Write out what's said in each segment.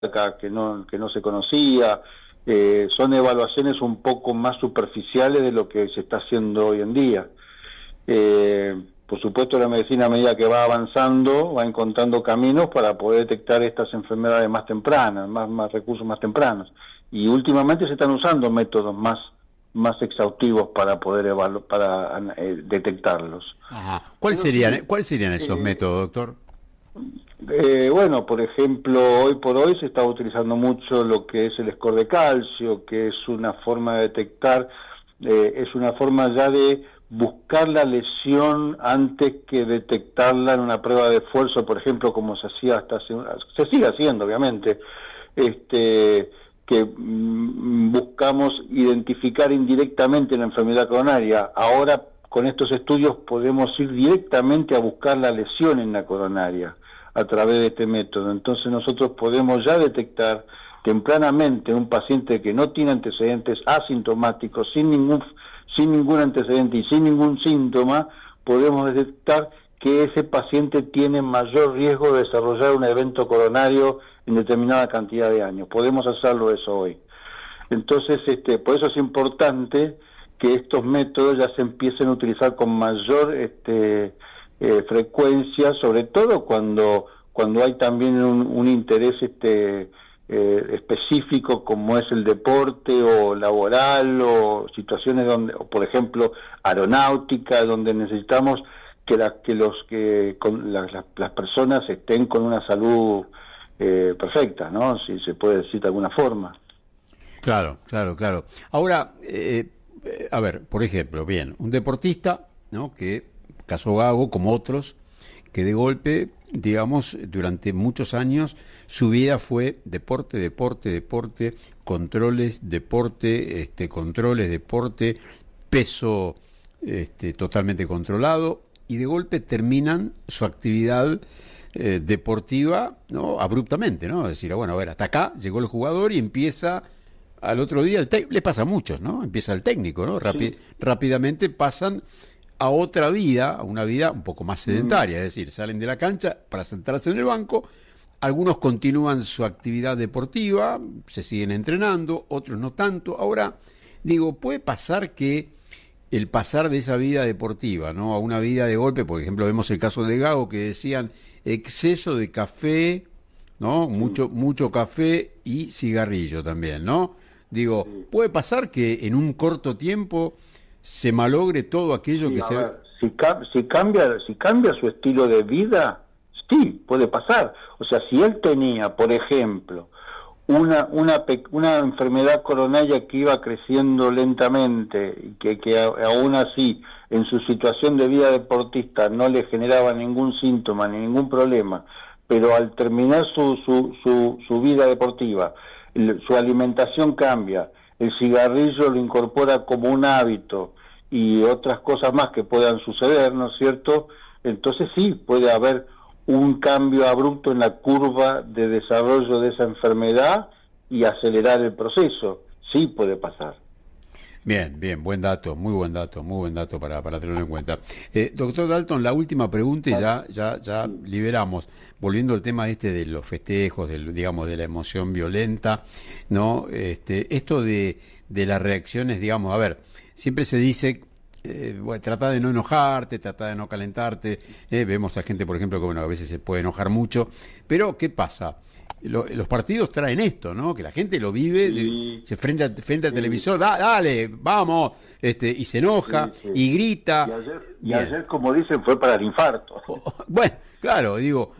que no se conocía. Son evaluaciones un poco más superficiales de lo que se está haciendo hoy en día. Por supuesto, la medicina, a medida que va avanzando, va encontrando caminos para poder detectar estas enfermedades más tempranas, más recursos más tempranos. Y últimamente se están usando métodos más exhaustivos para poder detectarlos. Ajá. Pero sí, ¿Cuáles serían esos eh, métodos, doctor? bueno, por ejemplo, hoy por hoy se está utilizando mucho lo que es el score de calcio, que es una forma de detectar, es una forma ya de buscar la lesión antes que detectarla en una prueba de esfuerzo, por ejemplo, como se hacía se sigue haciendo, obviamente, que buscamos identificar indirectamente la enfermedad coronaria. Ahora, con estos estudios podemos ir directamente a buscar la lesión en la coronaria a través de este método. Entonces nosotros podemos ya detectar tempranamente un paciente que no tiene antecedentes asintomáticos, sin ningún antecedente y sin ningún síntoma, podemos detectar que ese paciente tiene mayor riesgo de desarrollar un evento coronario en determinada cantidad de años. Podemos hacerlo eso hoy. Entonces, por eso es importante que estos métodos ya se empiecen a utilizar con mayor frecuencia, sobre todo cuando hay también un interés específico como es el deporte o laboral o situaciones donde, o por ejemplo, aeronáutica, donde necesitamos las personas estén con una salud perfecta, ¿no? Si se puede decir de alguna forma. Claro, claro, claro. Ahora, a ver, por ejemplo, bien, un deportista, ¿no? Que, caso Gago, como otros, que de golpe, digamos, durante muchos años, su vida fue deporte, deporte, deporte, controles, deporte, controles, deporte, peso, totalmente controlado, y de golpe terminan su actividad deportiva, ¿no? Abruptamente, ¿no? Es decir, bueno, a ver, hasta acá llegó el jugador y empieza al otro día, les pasa a muchos, ¿no? Empieza el técnico, ¿no? Sí. Rápidamente pasan a otra vida, a una vida un poco más Mm. sedentaria, es decir, salen de la cancha para sentarse en el banco, algunos continúan su actividad deportiva, se siguen entrenando, otros no tanto. Ahora, digo, puede pasar que el pasar de esa vida deportiva, ¿no? A una vida de golpe, por ejemplo, vemos el caso de Gago que decían exceso de café, ¿no? Sí, Mucho café y cigarrillo también, ¿no? Digo, sí, puede pasar que en un corto tiempo se malogre todo aquello sí, que a se... ver, si cambia su estilo de vida, sí, puede pasar. O sea, si él tenía, por ejemplo, una enfermedad coronaria que iba creciendo lentamente y que aún así en su situación de vida deportista no le generaba ningún síntoma ni ningún problema, pero al terminar su vida deportiva, su alimentación cambia, el cigarrillo lo incorpora como un hábito y otras cosas más que puedan suceder, ¿no es cierto? Entonces sí, puede haber un cambio abrupto en la curva de desarrollo de esa enfermedad y acelerar el proceso. Sí puede pasar. Bien, bien, muy buen dato para tenerlo en cuenta. Doctor Dalton, la última pregunta y Vale. ya Sí. liberamos. Volviendo al tema este de los festejos, digamos, de la emoción violenta, ¿no? Esto de las reacciones, digamos, a ver, siempre se dice, bueno, trata de no enojarte, trata de no calentarte. Vemos a gente, por ejemplo, que bueno, a veces se puede enojar mucho, pero ¿qué pasa? Los partidos traen esto, ¿no? Que la gente lo vive, Sí, se frente al sí, televisor, dale, vamos, y se enoja sí, sí. y grita. Y Bien. ayer, como dicen, fue para el infarto. Bueno, claro, digo,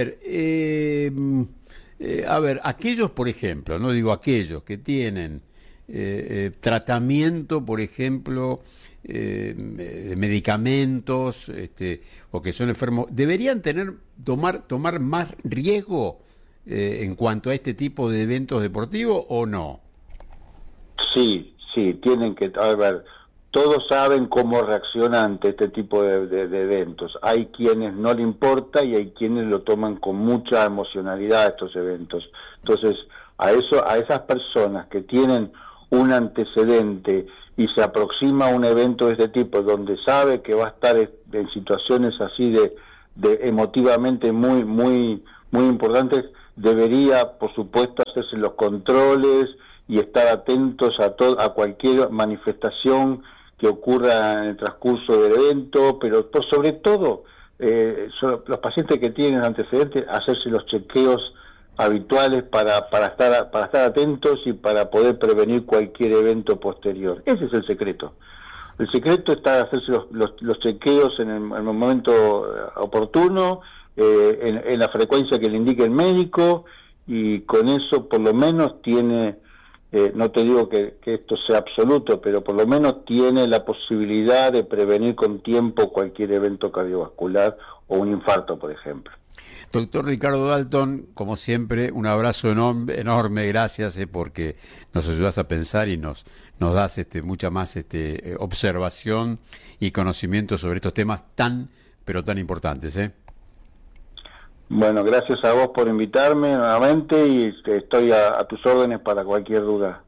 a ver, aquellos, por ejemplo, no digo aquellos que tienen tratamiento, por ejemplo, de medicamentos, o que son enfermos, deberían tomar más riesgo en cuanto a este tipo de eventos deportivos o no. Sí, sí, tienen que, a ver, todos saben cómo reaccionan ante este tipo de eventos. Hay quienes no le importa y hay quienes lo toman con mucha emocionalidad estos eventos. Entonces, a esas personas que tienen un antecedente y se aproxima a un evento de este tipo donde sabe que va a estar en situaciones así de emotivamente muy importantes, debería, por supuesto, hacerse los controles y estar atentos a cualquier manifestación que ocurra en el transcurso del evento, pero sobre todo los pacientes que tienen antecedentes, hacerse los chequeos habituales para estar atentos y para poder prevenir cualquier evento posterior. Ese es el secreto. El secreto está hacerse los chequeos en el momento oportuno, en la frecuencia que le indique el médico, y con eso por lo menos tiene, no te digo que esto sea absoluto, pero por lo menos tiene la posibilidad de prevenir con tiempo cualquier evento cardiovascular o un infarto, por ejemplo. Doctor Ricardo Dalton, como siempre, un abrazo enorme, gracias, porque nos ayudas a pensar y nos das mucha más observación y conocimiento sobre estos temas pero tan importantes. Bueno, gracias a vos por invitarme nuevamente y estoy a tus órdenes para cualquier duda.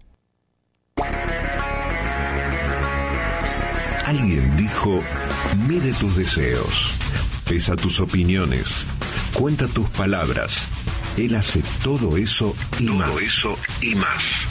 Alguien dijo, mide tus deseos, pesa tus opiniones, cuenta tus palabras. Él hace todo eso y más.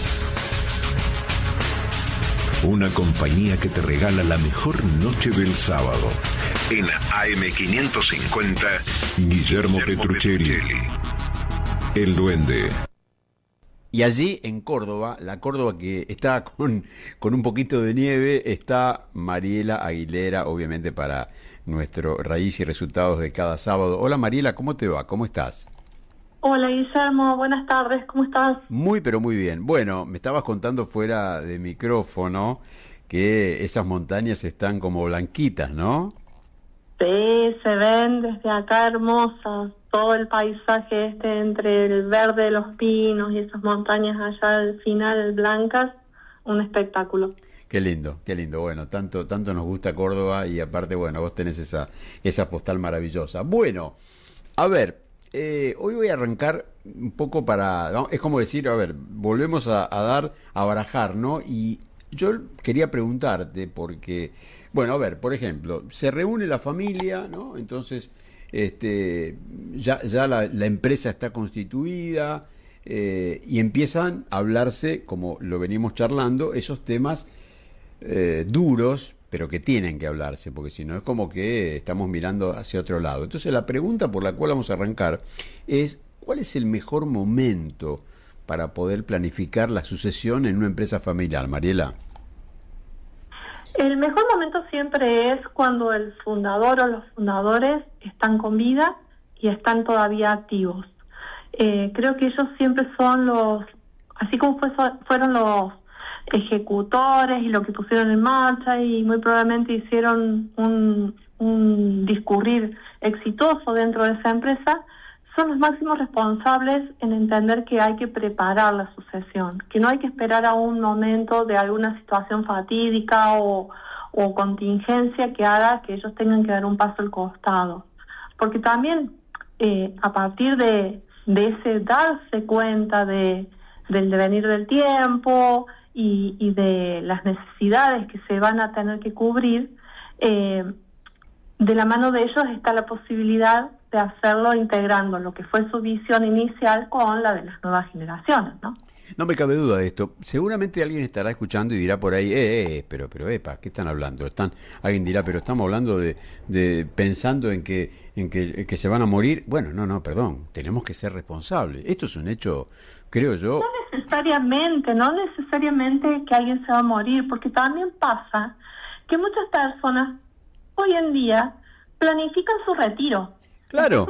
Una compañía que te regala la mejor noche del sábado. En AM550, Guillermo Petruccelli. El Duende. Y allí en Córdoba, la Córdoba que está con un poquito de nieve, está Mariela Aguilera, obviamente para nuestro Raíz y Resultados de cada sábado. Hola Mariela, ¿cómo te va? ¿Cómo estás? Hola Guillermo, buenas tardes, ¿cómo estás? Muy, pero muy bien. Bueno, me estabas contando fuera de micrófono que esas montañas están como blanquitas, ¿no? Sí, se ven desde acá hermosas, todo el paisaje entre el verde de los pinos y esas montañas allá al final blancas, un espectáculo. Qué lindo, bueno, tanto nos gusta Córdoba y aparte, bueno, vos tenés esa postal maravillosa. Bueno, a ver, hoy voy a arrancar un poco es como decir, a ver, volvemos a barajar, ¿no? Y yo quería preguntarte porque, bueno, a ver, por ejemplo, se reúne la familia, ¿no? Entonces, ya la empresa está constituida y empiezan a hablarse, como lo venimos charlando, esos temas duros, pero que tienen que hablarse, porque si no es como que estamos mirando hacia otro lado. Entonces la pregunta por la cual vamos a arrancar es, ¿cuál es el mejor momento para poder planificar la sucesión en una empresa familiar, Mariela? El mejor momento siempre es cuando el fundador o los fundadores están con vida y están todavía activos. Creo que ellos siempre son así como fueron los ejecutores y lo que pusieron en marcha y muy probablemente hicieron un discurrir exitoso dentro de esa empresa, son los máximos responsables en entender que hay que preparar la sucesión, que no hay que esperar a un momento de alguna situación fatídica o contingencia que haga que ellos tengan que dar un paso al costado. Porque también a partir de ese darse cuenta del devenir del tiempo y de las necesidades que se van a tener que cubrir, de la mano de ellos está la posibilidad de hacerlo integrando lo que fue su visión inicial con la de las nuevas generaciones, ¿no? No me cabe duda de esto. Seguramente alguien estará escuchando y dirá por ahí, pero, epa, ¿qué están hablando? Alguien dirá, pero estamos hablando de pensando en que se van a morir. Bueno, no, perdón, tenemos que ser responsables. Esto es un hecho, creo yo. No necesariamente que alguien se va a morir, porque también pasa que muchas personas hoy en día planifican su retiro. Claro.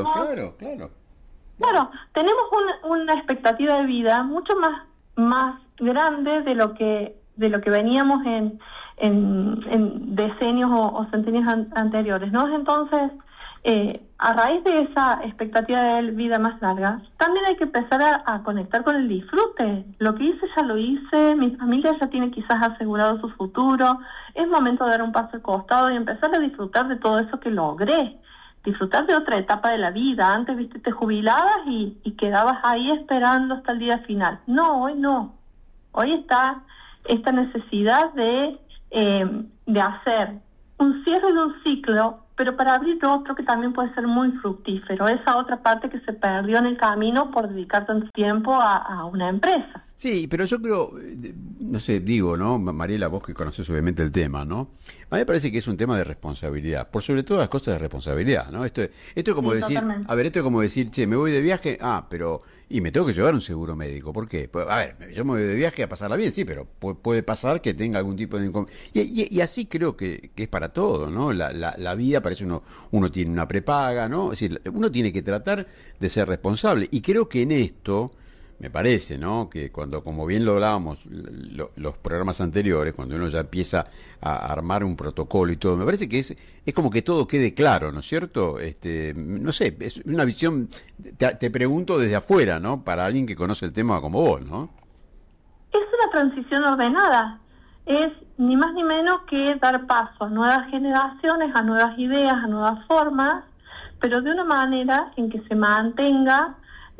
Claro, tenemos una expectativa de vida mucho más grande de lo que veníamos en decenios o centenios anteriores, ¿no? Entonces, a raíz de esa expectativa de vida más larga, también hay que empezar a conectar con el disfrute. Lo que hice ya lo hice, mi familia ya tiene quizás asegurado su futuro, es momento de dar un paso al costado y empezar a disfrutar de todo eso que logré. Disfrutar de otra etapa de la vida. Antes, viste, te jubilabas y quedabas ahí esperando hasta el día final. No, hoy no. Hoy está esta necesidad de hacer un cierre de un ciclo, pero para abrir otro que también puede ser muy fructífero, esa otra parte que se perdió en el camino por dedicar tanto tiempo a una empresa. Sí, pero yo creo, no sé, digo, ¿no? Mariela, vos que conoces obviamente el tema, ¿no? A mí me parece que es un tema de responsabilidad, por sobre todo las cosas de responsabilidad, ¿no? Esto es como Sí, decir, totalmente. a ver, esto es como decir, che, me voy de viaje, pero, y me tengo que llevar un seguro médico, ¿por qué? Pues, a ver, yo me voy de viaje a pasarla bien, sí, pero puede pasar que tenga algún tipo de inconveniente. Y así creo que es para todo, ¿no? La vida, parece uno tiene una prepaga, ¿no? Es decir, uno tiene que tratar de ser responsable, y creo que en esto me parece, ¿no? Que cuando, como bien lo hablábamos los programas anteriores, cuando uno ya empieza a armar un protocolo y todo, me parece que es como que todo quede claro, ¿no es cierto? No sé, es una visión, te pregunto desde afuera, ¿no? Para alguien que conoce el tema como vos, ¿no? Es una transición ordenada, es ni más ni menos que dar paso a nuevas generaciones, a nuevas ideas, a nuevas formas, pero de una manera en que se mantenga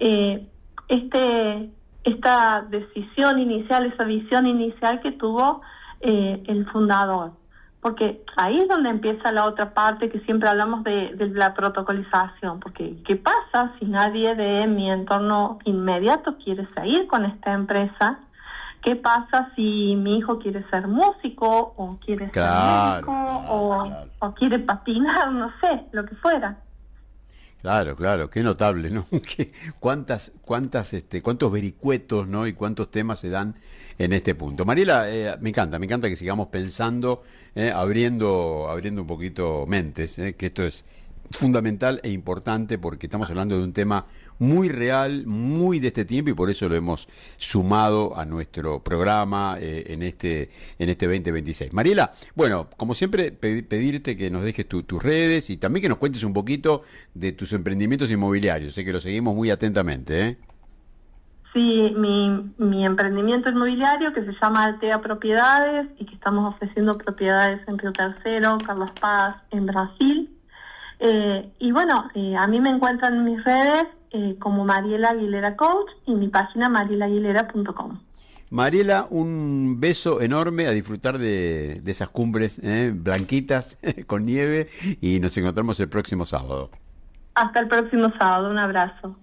esta decisión inicial, esa visión inicial que tuvo el fundador. Porque ahí es donde empieza la otra parte que siempre hablamos de la protocolización. Porque, ¿qué pasa si nadie de mi entorno inmediato quiere seguir con esta empresa? ¿Qué pasa si mi hijo quiere ser músico o quiere ser médico o quiere patinar, no sé, lo que fuera? Claro, qué notable, ¿no? Cuántos vericuetos, ¿no? Y cuántos temas se dan en este punto. Mariela, me encanta que sigamos pensando, abriendo un poquito mentes, que esto es fundamental e importante porque estamos hablando de un tema muy real, muy de este tiempo y por eso lo hemos sumado a nuestro programa en este 2026. Mariela, bueno, como siempre pedirte que nos dejes tus redes y también que nos cuentes un poquito de tus emprendimientos inmobiliarios, sé que lo seguimos muy atentamente, ¿eh? Sí, mi emprendimiento inmobiliario que se llama Altea Propiedades y que estamos ofreciendo propiedades en Río Tercero, Carlos Paz, en Brasil. Y bueno, a mí me encuentran en mis redes como Mariela Aguilera Coach y mi página marielaguilera.com. Mariela, un beso enorme, a disfrutar de esas cumbres blanquitas con nieve y nos encontramos el próximo sábado. Hasta el próximo sábado, un abrazo.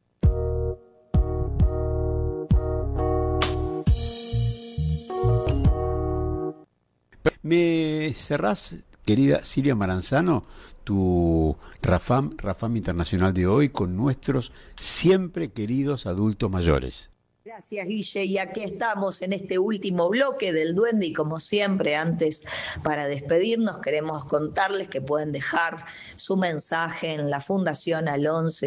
¿Me cerrás, querida Silvia Maranzano, tu Rafam Internacional de hoy con nuestros siempre queridos adultos mayores? Gracias, Guille, y aquí estamos en este último bloque del Duende y como siempre, antes para despedirnos queremos contarles que pueden dejar su mensaje en la fundación al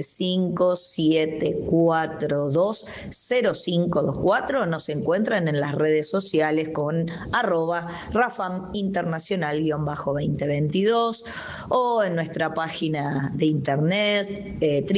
1157420524. Nos encuentran en las redes sociales con @Rafam Internacional-2022 o en nuestra página de internet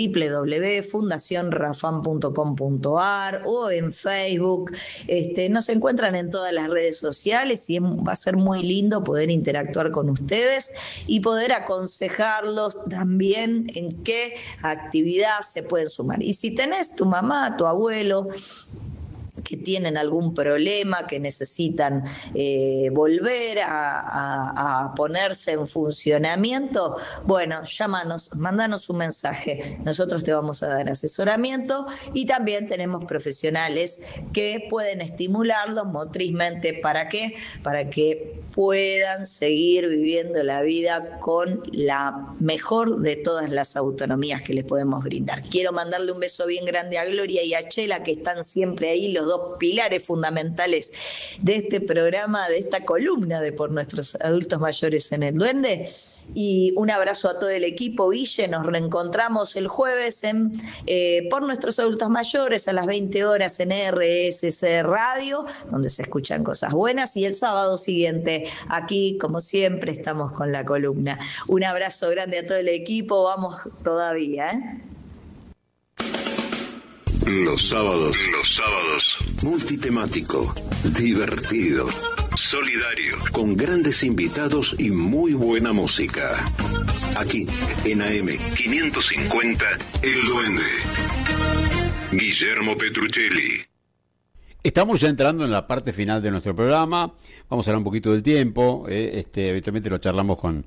www.fundacionrafam.com.ar o en Facebook. Nos encuentran en todas las redes sociales y va a ser muy lindo poder interactuar con ustedes y poder aconsejarlos también en qué actividad se pueden sumar. Y si tenés tu mamá, tu abuelo que tienen algún problema, que necesitan volver a ponerse en funcionamiento, bueno, llámanos, mándanos un mensaje, nosotros te vamos a dar asesoramiento y también tenemos profesionales que pueden estimularlos motrizmente. ¿Para qué? Para que puedan seguir viviendo la vida con la mejor de todas las autonomías que les podemos brindar. Quiero mandarle un beso bien grande a Gloria y a Chela, que están siempre ahí, los dos pilares fundamentales de este programa, de esta columna de Por Nuestros Adultos Mayores en el Duende. Y un abrazo a todo el equipo. Guille, nos reencontramos el jueves en Por Nuestros Adultos Mayores a las 20 horas en RSC Radio, donde se escuchan cosas buenas, y el sábado siguiente aquí, como siempre, estamos con la columna. Un abrazo grande a todo el equipo, vamos todavía, ¿eh? Los sábados, multitemático, divertido, solidario, con grandes invitados y muy buena música. Aquí, en AM 550, El Duende. Guillermo Petruccelli. Estamos ya entrando en la parte final de nuestro programa. Vamos a hablar un poquito del tiempo. Habitualmente lo charlamos con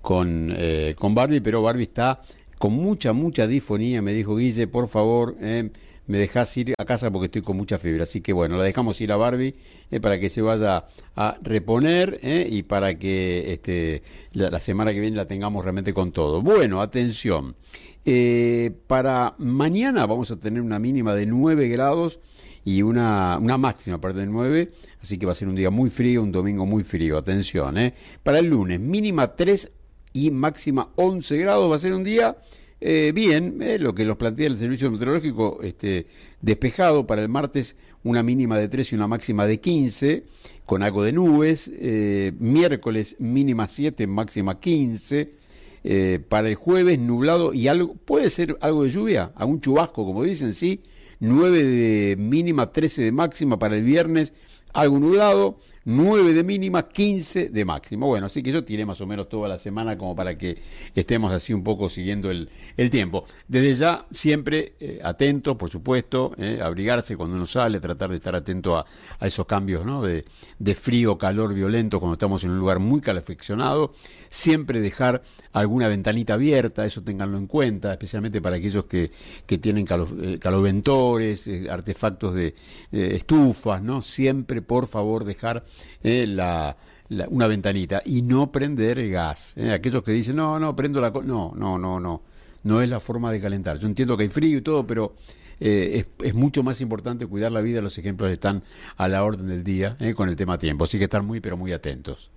con Barbie, pero Barbie está con mucha disfonía. Me dijo: Guille, por favor, me dejás ir a casa porque estoy con mucha fiebre. Así que bueno, la dejamos ir a Barbie para que se vaya a reponer y para que la semana que viene la tengamos realmente con todo. Bueno, atención. Para mañana vamos a tener una mínima de 9 grados y una máxima, de 9, así que va a ser un día muy frío, un domingo muy frío. Atención, Para el lunes, mínima 3 y máxima 11 grados, va a ser un día bien, lo que nos plantea el Servicio Meteorológico, despejado. Para el martes, una mínima de 3 y una máxima de 15, con algo de nubes. Miércoles, mínima 7, máxima 15. Para el jueves, nublado y algo, puede ser algo de lluvia, algún chubasco, como dicen, sí. 9 de mínima, 13 de máxima. Para el viernes, algo nublado, 9 de mínima, 15 de máxima. Bueno, así que yo tiré más o menos toda la semana como para que estemos así un poco siguiendo el tiempo. Desde ya, siempre atentos, por supuesto, abrigarse cuando uno sale, tratar de estar atento a esos cambios, ¿no? de frío, calor violento cuando estamos en un lugar muy calefaccionado. Siempre dejar alguna ventanita abierta, eso ténganlo en cuenta, especialmente para aquellos que tienen caloventores, artefactos de estufas, ¿no? Siempre, por favor, dejar una ventanita y no prender el gas. Aquellos que dicen, no, prendo la... No es la forma de calentar. Yo entiendo que hay frío y todo, pero es mucho más importante cuidar la vida. Los ejemplos están a la orden del día con el tema tiempo, así que estar muy, pero muy atentos.